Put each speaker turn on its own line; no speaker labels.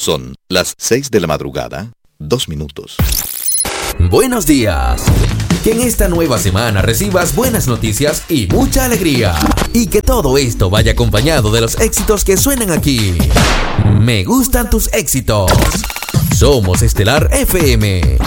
Son las 6 de la madrugada, 2 minutos.
Buenos días. Que en esta nueva semana recibas buenas noticias y mucha alegría. Y que todo esto vaya acompañado de los éxitos que suenan aquí. Me gustan tus éxitos. Somos Estelar FM.